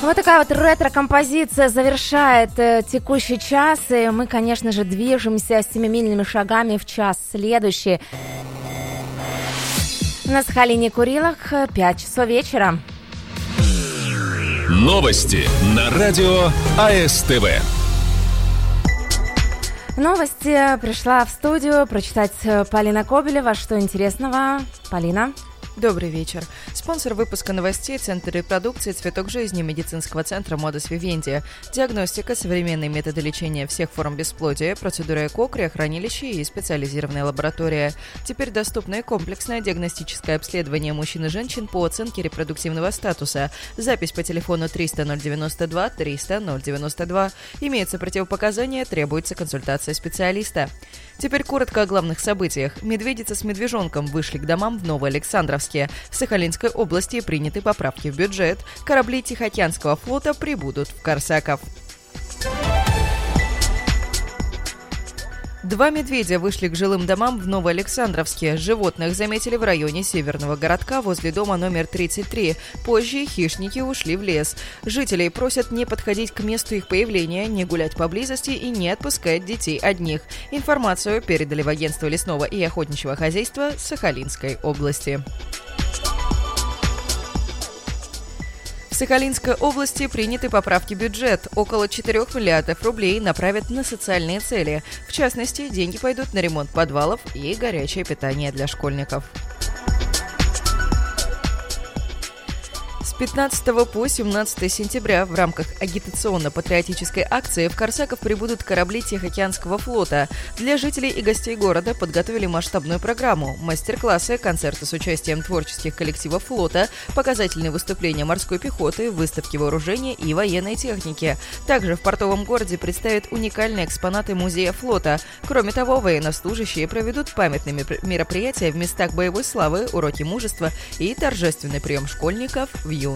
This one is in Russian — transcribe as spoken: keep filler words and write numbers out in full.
Вот такая вот ретро-композиция завершает э, текущий час, и мы, конечно же, движемся семимильными шагами в час следующий. На Сахалине Курилах, пять часов вечера. Новости на радио АСТВ. Новости пришла в студию прочитать Полина Кобелева. Что интересного, Полина? Добрый вечер. Спонсор выпуска новостей — Центр репродукции «Цветок жизни» медицинского центра «Модус Вивенди». Диагностика, современные методы лечения всех форм бесплодия, процедура ЭКО, криохранилище и специализированная лаборатория. Теперь доступно и комплексное диагностическое обследование мужчин и женщин по оценке репродуктивного статуса. Запись по телефону триста ноль девяносто два триста ноль девяносто два. Имеются противопоказания, требуется консультация специалиста. Теперь коротко о главных событиях. Медведица с медвежонком вышли к домам в Новоалександровске. В Сахалинской области приняты поправки в бюджет. Корабли Тихоокеанского флота прибудут в Корсаков. Два медведя вышли к жилым домам в Новоалександровске. Животных заметили в районе Северного городка возле дома номер тридцать три. Позже хищники ушли в лес. Жителей просят не подходить к месту их появления, не гулять поблизости и не отпускать детей одних. Информацию передали в агентство лесного и охотничьего хозяйства Сахалинской области. В Сахалинской области приняты поправки в бюджет. Около четырёх миллиардов рублей направят на социальные цели. В частности, деньги пойдут на ремонт подвалов и горячее питание для школьников. С пятнадцатого по семнадцатое сентября в рамках агитационно-патриотической акции в Корсаков прибудут корабли Тихоокеанского флота. Для жителей и гостей города подготовили масштабную программу. Мастер-классы, концерты с участием творческих коллективов флота, показательные выступления морской пехоты, выставки вооружения и военной техники. Также в портовом городе представят уникальные экспонаты музея флота. Кроме того, военнослужащие проведут памятные мероприятия в местах боевой славы, уроки мужества и торжественный прием школьников в юность.